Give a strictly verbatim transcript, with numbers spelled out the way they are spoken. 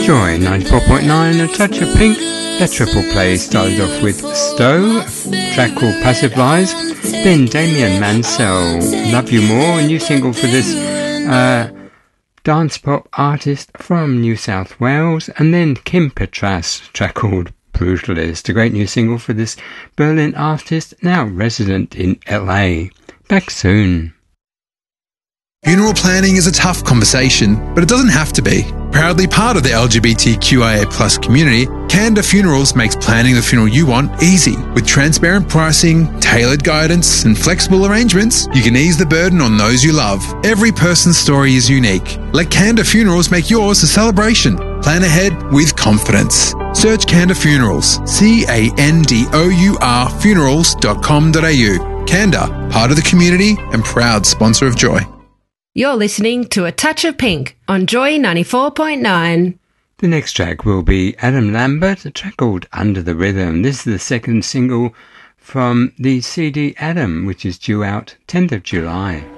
Joy ninety-four point nine, A Touch of Pink. That triple play started off with Stowe, a track called Passive Lies, then Damien Mansell, Love You More, a new single for this uh, dance pop artist from New South Wales, and then Kim Petras, a track called Brutalist, a great new single for this Berlin artist now resident in L A. Back soon. Funeral planning is a tough conversation, but it doesn't have to be. Proudly part of the L G B T Q I A plus community, Canda Funerals makes planning the funeral you want easy. With transparent pricing, tailored guidance, and flexible arrangements, you can ease the burden on those you love. Every person's story is unique. Let Canda Funerals make yours a celebration. Plan ahead with confidence. Search Canda Funerals, C A N D O U R funerals dot com dot a u. Canda, part of the community and proud sponsor of Joy. You're listening to A Touch of Pink on Joy ninety-four point nine. The next track will be Adam Lambert, a track called Under the Rhythm. This is the second single from the C D Adam, which is due out tenth of July.